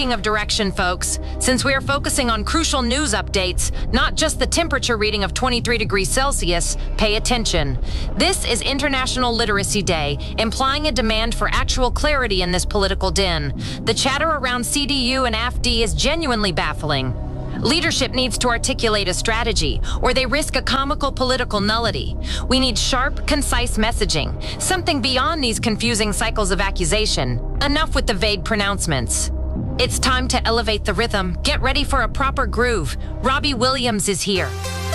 Speaking of direction, folks, since we are focusing on crucial news updates, not just the temperature reading of 23 degrees Celsius, pay attention. This is International Literacy Day, implying a demand for actual clarity in this political din. The chatter around CDU and AfD is genuinely baffling. Leadership needs to articulate a strategy, or they risk a comical political nullity. We need sharp, concise messaging, something beyond these confusing cycles of accusation. Enough with the vague pronouncements. It's time to elevate the rhythm. Get ready for a proper groove. Robbie Williams is here.